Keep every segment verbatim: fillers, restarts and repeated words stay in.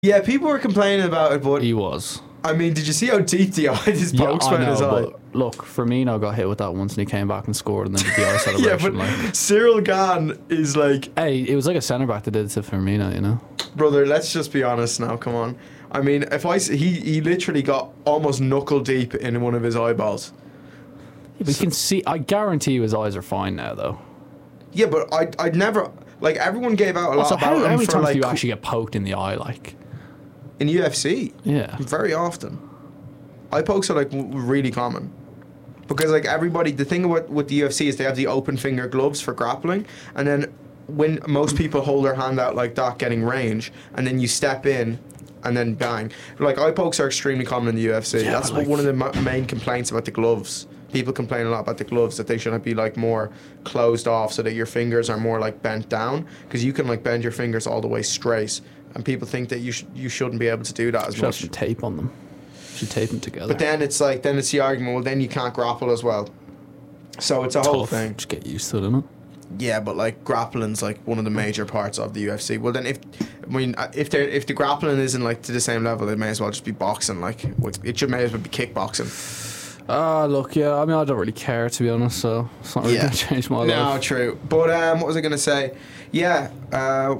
Yeah, people were complaining about it, but He was. I mean, did you see how deep the eye his Yeah, pokes I went in know, his eye? but look, Firmino got hit with that once and he came back and scored and then did the eye Yeah, celebration. but like, Cyril Gahn is like, hey, it was like a centre back that did it to Firmino, you know. brother. Let's just be honest now. Come on. I mean, if I s- he he literally got almost knuckle deep in one of his eyeballs. Yeah, but you can see. I guarantee you his eyes are fine now, though. Yeah, but I I'd never like everyone gave out a lot Also, about how, how him many for times like do you actually get poked in the eye? Like, in U F C. yeah. Very often. Eye pokes are like w- really common. Because like everybody, the thing with, with the U F C is they have the open finger gloves for grappling, and then when most people hold their hand out like that, getting range, and then you step in, and then bang. Like eye pokes are extremely common in the U F C. Yeah, That's but, like- one of the ma- main complaints about the gloves. People complain a lot about the gloves that they should be like more closed off so that your fingers are more like bent down, because you can like bend your fingers all the way straight, and people think that you sh- you shouldn't be able to do that as Should have much. some tape on them. Should tape them together. But then it's like, then it's the argument, well, then you can't grapple as well. So it's a whole Tough. thing. Just get used to it, innit? Yeah, but like grappling's like one of the major parts of the U F C. Well, then if, I mean, uh, if they if the grappling isn't like to the same level, it may as well just be boxing. Like it should may as well be kickboxing. Ah, uh, look, yeah. I mean, I don't really care, to be honest. So it's not really Yeah. going to change my No, life. true. But um, what was I gonna say? Yeah. Uh,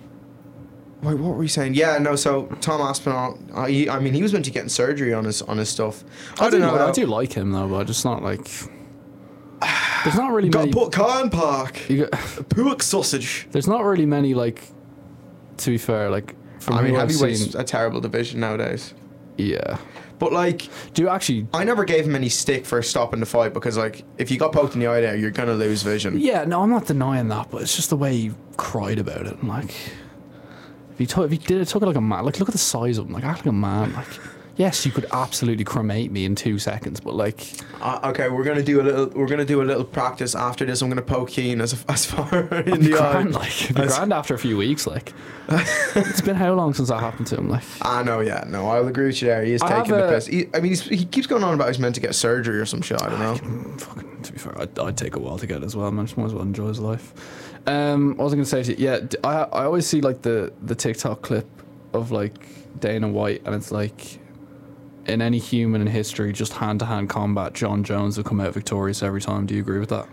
wait, what were you saying? Yeah, no. So Tom Aspinall, uh, he, I mean, he was meant to get surgery on his on his stuff. I, I, don't do, know. I though. do like him though, but just not like. There's not really Got many. put Khan Park. You got, Pork sausage. there's not really many like. To be fair, like from I mean, who I've heavyweight's seen, a terrible division nowadays. yeah. But like, Do you actually? I never gave him any stick for stopping the fight because, like, if you got poked in the eye there, you're gonna lose vision. Yeah, no, I'm not denying that, but it's just the way he cried about it. And like, if he took, if he did it, took it like a man. Like, look at the size of him. Like, act like a man. Like, yes, you could absolutely cremate me in two seconds, but like, Uh, okay, we're gonna do a little. We're gonna do a little practice after this. I'm gonna poke Keen as as far in the grand, eye. like, it'd be As- grand after a few weeks. Like, it's been how long since that happened to him? Like, I know, yeah, no, I'll agree with you there. He is I taking have the a- piss. He, I mean, he's, he keeps going on about he's meant to get surgery or some shit. I don't know. fucking, to be fair, I'd, I'd take a while to get it as well. Man, just might as well enjoy his life. Um, what was I gonna say to you? Yeah, d- I I always see like the the TikTok clip of like Dana White, and it's like, in any human in history, just hand to hand combat, John Jones will come out victorious every time. Do you agree with that?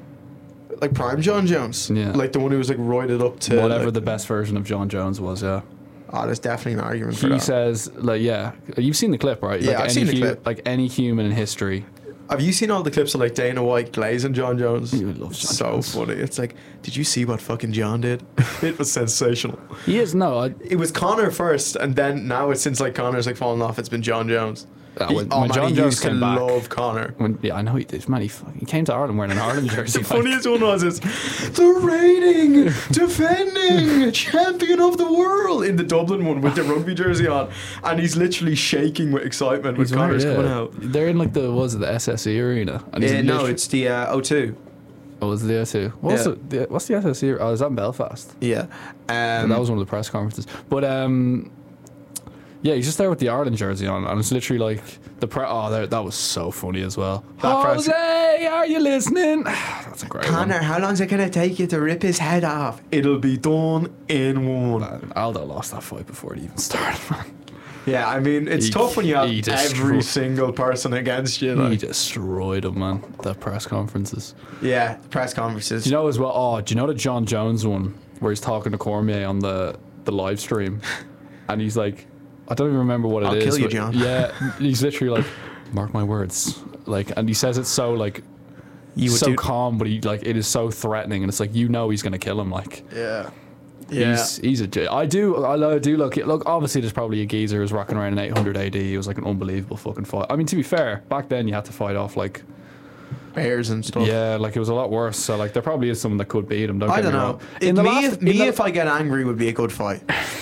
Like Prime John Jones, Yeah. like the one who was like roided up to Whatever like, the best version of John Jones was, yeah. Oh, there's definitely an argument for He that. says, like, yeah, you've seen the clip, right? Yeah, like I've any seen the hu- clip. Like any human in history. Have you seen all the clips of like Dana White glazing John Jones? He loves John so Jones. funny. It's like, did you see what fucking John did? It was sensational. He is, no, I, It was Connor first, and then now it's since like Connor's like fallen off. It's been John Jones. Uh, He- when- oh when man, John he Jones used to came back- love Connor. when, yeah, I know he did. Man, he, fucking- he came to Ireland wearing an Ireland jersey. The like- funniest one was is the reigning, defending champion of the world in the Dublin one with the rugby jersey on, and he's literally shaking with excitement when He's wearing- Connor's yeah. coming out. They're in like the, was it the S S E arena? And he's Uh, no, literally- it's the uh, O two. Oh, was it the O two? What's, Yeah. the, the, what's the S S E? Oh, is that in Belfast? Yeah, um, that was one of the press conferences. But um, yeah, he's just there with the Ireland jersey on, and it's literally like the pre. Oh, there, that was so funny as well. That press- Jose, are you listening? That's a great Connor, one. how long's it gonna take you to rip his head off? It'll be done in one. Man, Aldo lost that fight before it even started, man. Yeah, I mean, it's He- tough when you have he every destroyed- single person against you. He Like. destroyed him, man. The press conferences. Yeah, press conferences. Do you know as well? Oh, do you know the John Jones one where he's talking to Cormier on the the live stream, and he's like, I don't even remember what it is. I'll kill you, but John. Yeah, he's literally like, mark my words, like, and he says it so like, you would so do- calm, but he like it is so threatening, and it's like you know he's gonna kill him. Like, Yeah. Yeah. he's he's a. J- I do I lo- do look look. Obviously, there's probably a geezer who's rocking around in eight hundred A D. It was like an unbelievable fucking fight. I mean, to be fair, back then you had to fight off like. Bears and stuff. Yeah, like it was a lot worse. So like there probably is someone that could beat him. Don't I get don't me know. wrong. In the me, last- if, me in the- if I get angry would be a good fight.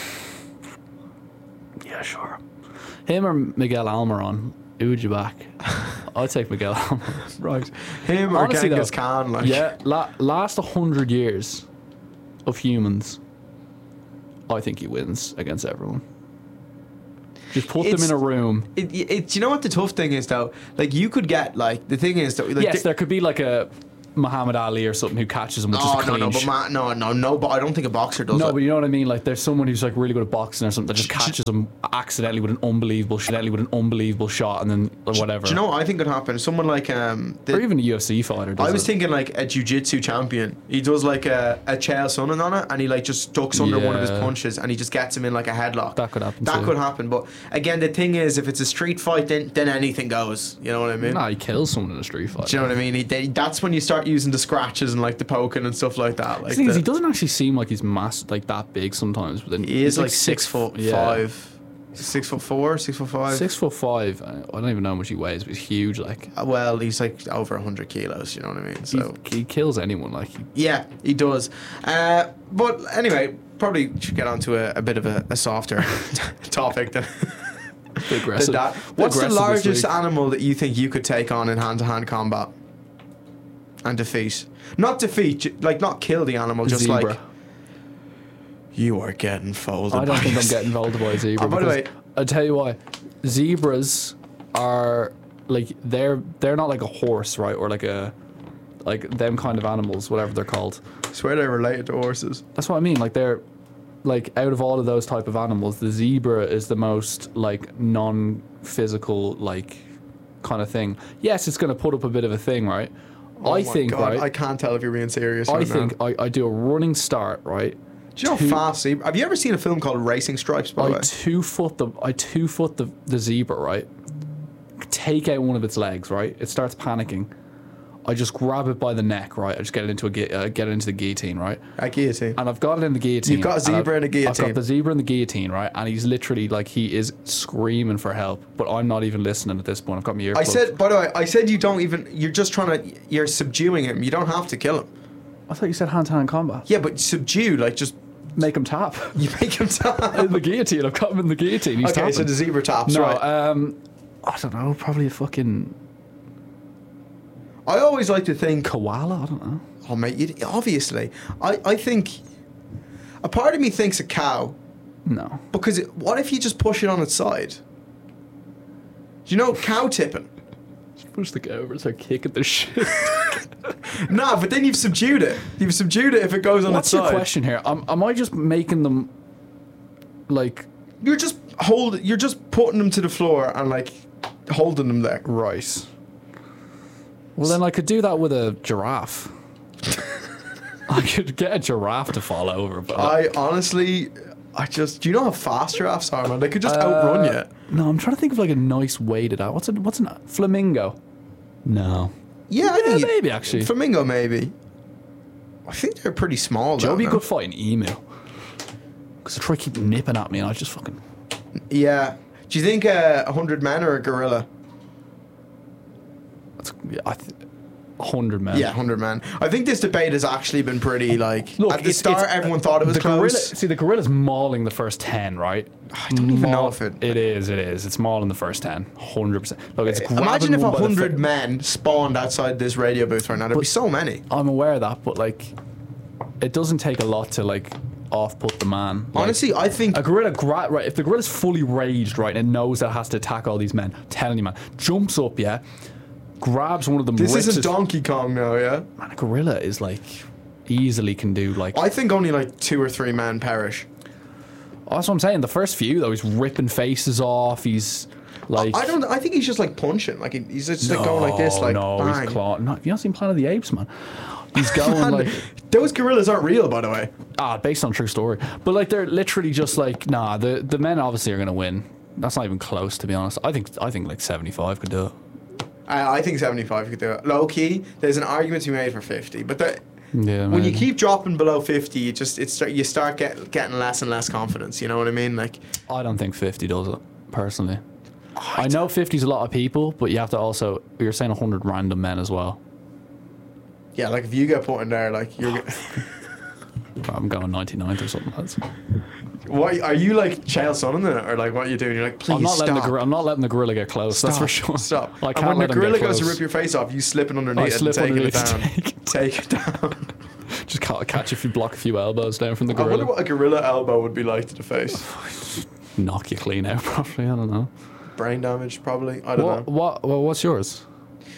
Yeah, sure. Him or Miguel Almiron, who would you back? I'd take Miguel Almiron. Right. Him or Honestly, Genghis though, Khan. Like. Yeah, la- last one hundred years of humans, I think he wins against everyone. Just put It's- them in a room. It, it, you know what the tough thing is though? Like you could get like the thing is though. Like Yes, the- there could be like a Muhammad Ali or something who catches him with Oh just a no clean no, but sh- ma- no no no, but I don't think a boxer does No, it. but you know what I mean. Like, there's someone who's like really good at boxing or something that just catches him accidentally with an unbelievable, accidentally with an unbelievable shot, and then whatever. Do you know what I think could happen? Someone like um, the, or even a U F C fighter. Does I was it. thinking like a jiu-jitsu champion. He does like a a chael sonnen on it, and he like just ducks under one of his Yeah. punches, and he just gets him in like a headlock. That could happen That too. could happen, but again, the thing is, if it's a street fight, then then anything goes. You know what I mean? Nah, he kills someone in a street fight. Do you know what I mean? He, they, that's when you start using the scratches and like the poking and stuff like that. Like The thing is, the- he doesn't actually seem like he's mass like that big sometimes. But then he is he's like six foot yeah. five, six foot four, six foot five. Six foot five. I I don't even know how much he weighs, but he's huge. Like, Uh, Well, he's like over hundred kilos. You know what I mean? he, So he kills anyone. Like, he, yeah, he does. Uh, but anyway, probably should get on to a, a bit of a, a softer topic than, big than aggressive. that. Bit What's the aggressive this largest week. animal that you think you could take on in hand-to-hand combat and defeat? Not defeat, ju- like not kill the animal, just Zebra. like you are getting folded. I don't by think I'm this. getting folded by a zebra. Oh, by the because way- I'll tell you why. Zebras are like they're they're not like a horse, right, or like a like them kind of animals, whatever they're called. I swear they're related to horses. That's what I mean. Like, they're like, out of all of those type of animals, the zebra is the most like non-physical like kind of thing. Yes, it's going to put up a bit of a thing, right? Oh I my think God, right. I can't tell if you're being serious. I right think now. I, I do a running start, right? Do you know two- how fast zebra? Have you ever seen a film called Racing Stripes? By the I way, two foot the I two foot the, the zebra, right? Take out one of its legs, right? It starts panicking. I just grab it by the neck, right? I just get it into a gu- uh, get it into the guillotine, right? a guillotine. And I've got it in the guillotine. You've got a and zebra I've- in a guillotine. I've got the zebra in the guillotine, right? And he's literally like, he is screaming for help, but I'm not even listening at this point. I've got my ear I plugged. said, by the way, I said you don't even. You're just trying to. You're subduing him. You don't have to kill him. I thought you said hand-to-hand combat. Yeah, but subdue, like just Make him tap. you make him in tap. the guillotine. I've got him in the guillotine. He's Okay, tapping. so the zebra taps, no, right? um, I don't know. Probably a fucking I always like to think. koala. I don't know. Oh mate, you, obviously, I I think. A part of me thinks a cow, No. because it, what if you just push it on its side? Do you know cow tipping? Push the guy over and start kicking the shit. Nah, but then you've subdued it. You've subdued it if it goes on What's its your side. question here? Am, am I just making them like You're just hold. You're just putting them to the floor and like holding them there. right? Well, then I could do that with a giraffe. I could get a giraffe to fall over, but I honestly, I just. Do you know how fast giraffes are, man? They could just outrun Uh, No, I'm trying to think of like a nice way to that. What's a what's a flamingo? No. you. Yeah, I Yeah, think you- maybe actually. flamingo maybe. I think they're pretty small. Joe though, would be no? good fighting emu. Because I try to keep nipping at me and I just fucking. Yeah. Do you think uh, a hundred men or a gorilla? That's, yeah, I th- hundred men. Yeah, hundred men. I think this debate has actually been pretty like. Look, at the it's- start, it's- everyone thought it was the close. gorilla. See, the gorilla's mauling the first ten, right? I don't even know if it. It is. It is. It's mauling the first ten. Hundred percent. Look, it's grabbing Imagine if one a by the hundred fi- men spawned outside this radio booth right now. There'd be so many. I'm aware of that, but like, it doesn't take a lot to like off-put the man. Like, Honestly, I think a gorilla, gra- right? If the gorilla's fully raged, right, and knows that it has to attack all these men, I'm telling you, man, jumps up, yeah, grabs one of them. this rips isn't his- Donkey Kong now, yeah. Man, a gorilla is like easily can do like. I think only like two or three men perish. That's what I'm saying. The first few though, he's ripping faces off. He's like. I don't. I think he's just like punching. Like he, he's just like going like this. Like no, bang. he's clawing. No, have you not seen Planet of the Apes, man? He's going Man, like. those gorillas aren't real, by the way. Ah, based on true story. But like they're literally just like, nah, the the men obviously are gonna win. That's not even close, to be honest. I think I think like seventy-five could do it. I, I think seventy-five could do it. Low key, there's an argument to be made for fifty, but the, Yeah, when you maybe. keep dropping below fifty, you just it's start, you start get, getting less and less confidence. You know what I mean? Like I don't think fifty does it personally. I know fifty's a lot of people, but you have to also you're saying one hundred random men as well. yeah, like if you get put in there, like you're. get- I'm going ninety-nine or something. That's, What are you like, Chael Sonnen it, or like what you doing? You're like, please I'm not stop. letting the gorilla. I'm not letting the gorilla get close. Stop, That's for sure. Stop. I and can't when the let him get gorilla goes to close. rip your face off, you slipping I underneath it and slip taking it underneath, down. take- Take it down. Just ca- catch if you block a few elbows down from the I wonder gorilla. what a gorilla elbow would be like to the face. Knock you clean out, probably. I don't know. Brain damage, probably. I don't What? know. What? Well, what's yours?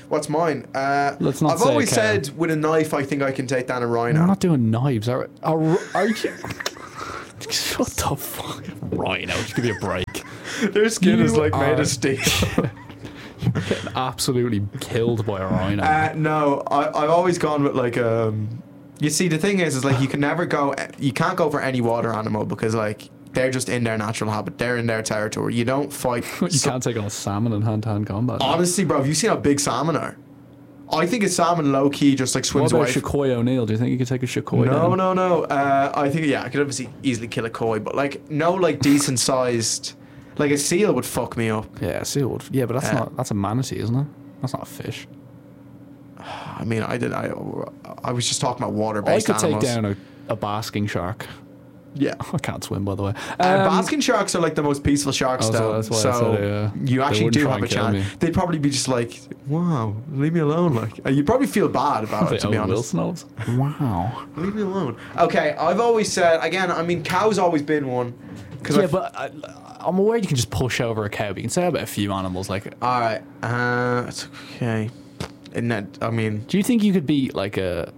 What's mine? Uh, Let's not I've say always cow. said with a knife, I think I can take down a rhino. We're not doing knives, are, are, are you? Shut the fuck. Rhino, just give you a break. Their skin You is like made are- of steel. Getting absolutely killed by a rhino. uh, no, I, I've always gone with like um. You see, the thing is, is like you can never go. You can't go for any water animal because like they're just in their natural habitat. They're in their territory. You don't fight. you so- can't take on a salmon in hand-to-hand combat. Honestly, bro, have you seen how big salmon are? I think a salmon low key just like What swims about away. f- Shakoy O'Neill? Do you think you could take a Shakoy No, down? no, no. Uh, I think yeah, I could obviously easily kill a koi, but like no, like decent sized, like a seal would fuck me up. Yeah, seal would. Yeah, but that's Uh, not. That's a manatee, isn't it? That's not a fish. I mean, I did. I I was just talking about water I based could animals. take down a, a basking shark. Yeah. I can't swim, by the way. Uh, Um, basking sharks are like the most peaceful sharks, Oh, so though. that's why I so said it, yeah. you They actually wouldn't do try have a and kill chance. me. They'd probably be just like, "Wow, leave me alone." Like, uh, you'd probably feel bad about it, the to be Owen honest. Wilson elves. Wow. Leave me alone. Okay, I've always said again. I mean, cow's always been one. Cause Yeah, I've- but I, I'm aware you can just push over a cow. But you can say about a few animals. Like, all right, uh, it's okay. And that, I mean, do you think you could be like a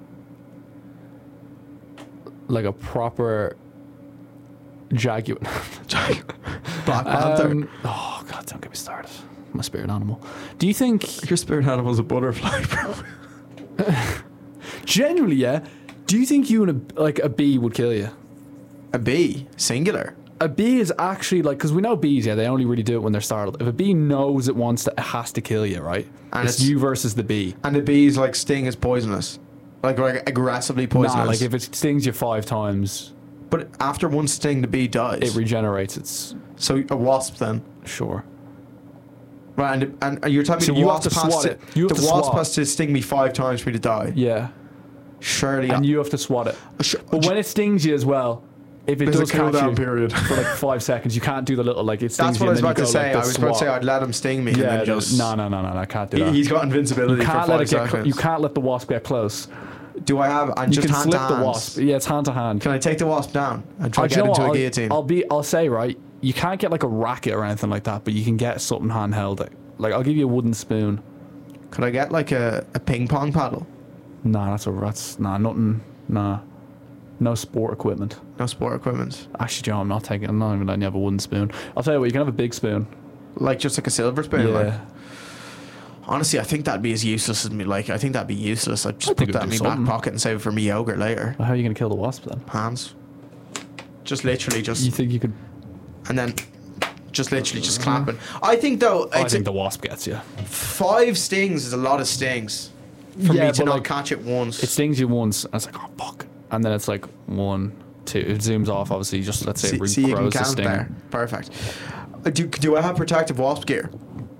like a proper jaguar? Black Panther. Um, oh God, don't get me started. My spirit animal. Do you think Your spirit animal's a butterfly, bro. generally, yeah? Do you think you and a, like a bee would kill you? A bee, singular. A bee is actually like, because we know bees, yeah, they only really do it when they're startled. If a bee knows it wants to, it has to kill you, right? And it's, it's- you versus the bee. And the bee's like sting is poisonous, like like aggressively poisonous. Nah, like if it stings you five times, but after one sting, the bee dies. it regenerates. It's so a wasp then. sure. Right, and, and you're telling me So the you have wasp to has swat to, it. You have the to wasp swat. has to sting me five times for me to die. Yeah, Surely. and I, you have to swat it. Sh- But when it stings you as well, if it there's does a catch cooldown you period. for like five seconds, you can't do the little like it stings That's you what I was and then about you to go say. like I the was about to say swat. I'd let him sting me Yeah, and then no, just. no, no, no, no, I can't do He, that. he's got invincibility You for can't five let it get. Cl- seconds. you can't let the wasp get close. Do I have? And You just can hand slip to the hands. wasp. Yeah, it's hand to hand. Can I take the wasp down and try Oh, to do you get know into what? a I'll- guillotine? I'll be. I'll say right. You can't get like a racket or anything like that, but you can get something handheld. Like, like I'll give you a wooden spoon. Could I get like a, a ping pong paddle? Nah, that's a that's nah nothing. Nah, no sport equipment. No sport equipment. Actually, Joe, I'm not taking. I'm not even letting you have a wooden spoon. I'll tell you what. You can have a big spoon. Like just like a silver spoon. Yeah. Like. Honestly, I think that'd be as useless as me. Like I think that'd be useless. I'd just I think put that in it'd my do back something. pocket and save it for me yogurt later. Well, how are you gonna kill the wasp then? Hands. Just literally just You think you could? and then just literally just clapping. I think though I it's think the wasp gets you. five stings is a lot of stings for Yeah, me to but, not like, catch it once. It stings you once, and it's like, oh fuck, and then it's like one, two. It zooms off. Obviously, just let's say see, it see you can regrows the count stinger. there. Perfect. Uh, do do I have protective wasp gear?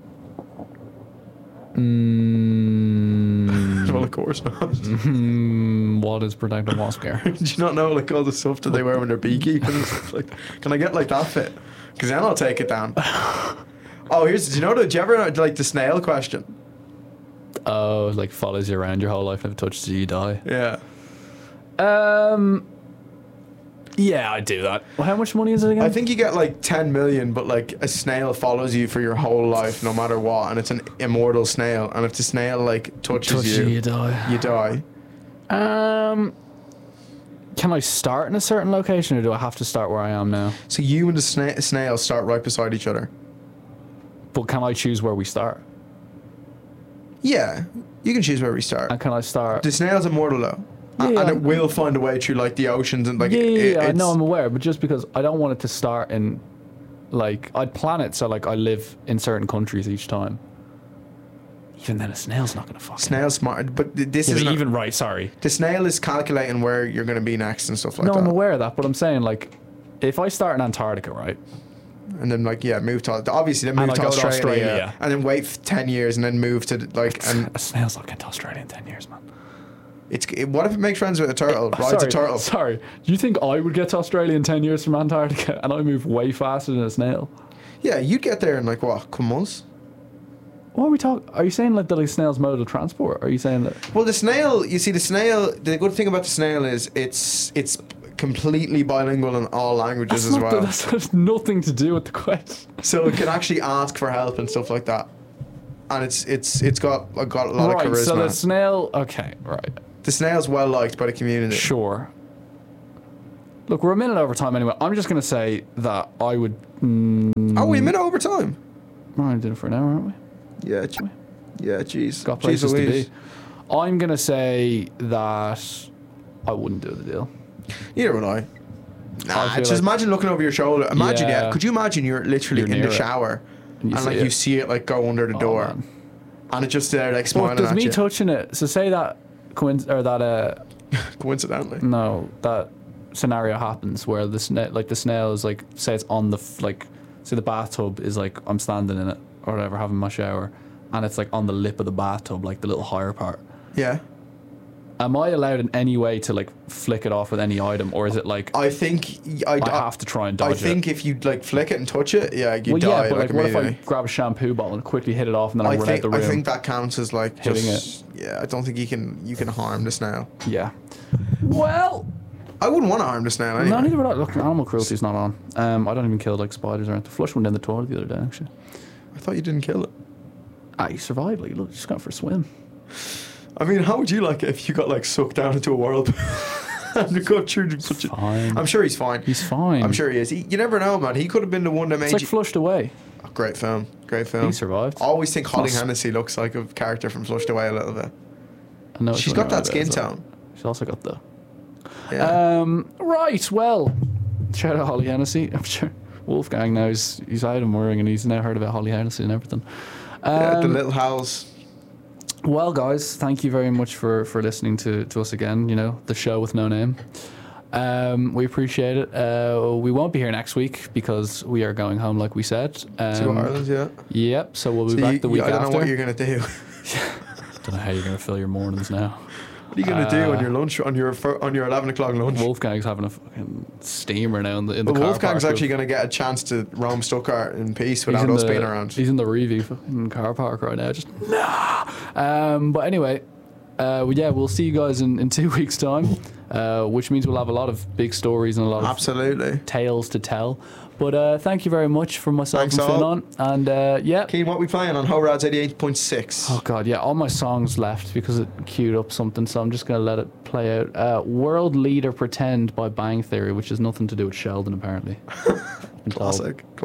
Mm, Well, of course not. mm, what is protective wasp gear? Do you not know like all the stuff that they wear when they're beekeeping and stuff like? Can I get like that fit? Because then I'll take it down. Oh, here's. Do you know? the- Do you ever like the snail question? Oh, like follows you around your whole life, and if it touches you, you die. Yeah. Um. Yeah, I do that. Well, how much money is it again? I think you get like ten million, but like a snail follows you for your whole life, no matter what, and it's an immortal snail. And if the snail like touches touch you, you, you die. you die. Um. Can I start in a certain location, or do I have to start where I am now? So you and the sna- snail start right beside each other. But can I choose where we start? Yeah, you can choose where we start. And can I start? The snail's immortal though, A- Yeah, and it I'm- will find a way through like the oceans and like. yeah, yeah, it, yeah, I it's- know I'm aware, but just because I don't want it to start in, like, I'd plan it so like I live in certain countries each time. Even then, a snail's not gonna fuck. Snail's smart, but th- this Yeah, is but not, even right. Sorry. the snail is calculating where you're going to be next and stuff like No, that. I'm aware of that, but I'm saying like, if I start in Antarctica, right? And then like yeah, move to obviously then And move I to go to Australia, Australia. and then wait for ten years and then move to like and A snail's not getting to Australia in ten years, man. it's it, what if it makes friends with a turtle? Rides sorry, a turtle. Sorry. Do you think I would get to Australia in ten years from Antarctica, and I move way faster than a snail? Yeah, you'd get there in like what, couple months? What are we talking? Are you saying like that like snail's mode of transport? Are you saying that? Well, the snail, you see, the snail. The good thing about the snail is it's it's completely bilingual in all languages That's as not the- well. that's has nothing to do with the quest. So it can actually ask for help and stuff like that. and it's it's it's got got a lot right, of charisma. so the snail. Okay, right. The snail's well liked by the community. Sure. Look, we're a minute over time anyway. I'm just going to say that I would... Mm, Oh, we a minute over time. we're only doing it for an hour, aren't we? Yeah, j- yeah, jeez. Got Jeez places to Louise. be. I'm going to say that I wouldn't do the deal. Neither would I. I Nah, feel just like- imagine looking over your shoulder. Imagine, yeah. Yeah. Could you imagine you're literally You're in near the it. shower And you and see like it. you see it like go under the Oh, door, man. and it's just there like But smiling does at me you. touching it... So say that... Coinc- or that... Uh, Coincidentally. no, that scenario happens where the sna- like the snail is like... Say it's on the... F- like... Say the bathtub is like... I'm standing in it or whatever, having my shower. And it's like on the lip of the bathtub, like the little higher part. Yeah. Am I allowed in any way to like flick it off with any item, or is it like I think I, I have to try and I dodge think it? if you like flick it and touch it, yeah, you Well, die yeah, but like, like, what if I immediately. grab a shampoo bottle and quickly hit it off and then I, I run think out the I room? think that counts as like Hitting just yeah. I don't think you can you can harm the snail. Yeah. Well, I wouldn't want to harm the snail anyway. no, neither would I. Look, animal cruelty's not on. Um, I don't even kill like spiders or anything. Flush one down the toilet the other day, actually. I thought you didn't kill it. Ah, you survived. Like, look, just got for a swim. I mean, how would you like it if you got like sucked down into a whirlpool and you got through the such a- Fine. I'm sure he's fine. He's fine. I'm sure he is. He, you never know, man. He could have been the one that made It's like you. flushed away. Oh, great film. Great film. He survived. I always think Holly Plus- Hennessy looks like a character from Flushed Away a little bit. I know She's what got you're that on about skin as well. tone. She's also got the. Yeah. Um, right, well, shout out Holly Hennessy. I'm sure Wolfgang knows he's out and worrying and he's now heard about Holly Hennessy and everything. yeah, the Um, little howls. well, guys, thank you very much for, for listening to, to us again, you know, the show with no name. Um, we appreciate it. Uh, we won't be here next week because we are going home, like we said. Um, To Ireland, yeah. Yep, so we'll be So back you- the you- week I don't after. know what you're gonna do. Don't know how you're going to fill your mornings now. What are you gonna do on Uh, your lunch on your fir- on your eleven o'clock lunch? Wolfgang's having a fucking steamer now in the in the But car Wolfgang's park actually with- going to get a chance to roam Stuttgart in peace He's without in us the- being around. He's in the Reeve fucking car park right now. Just nah. Um, but anyway, uh, well, yeah, we'll see you guys in, in two weeks' time, uh, which means we'll have a lot of big stories and a lot of Absolutely. tales to tell. But uh, thank you very much for myself Thanks and Finn all. on. And uh, yeah. Keen, what we playing on Horads eighty-eight point six? Oh god, yeah, all my songs left because it queued up something, so I'm just gonna let it play out. Uh, World Leader Pretend by Bang Theory, which has nothing to do with Sheldon apparently. Classic.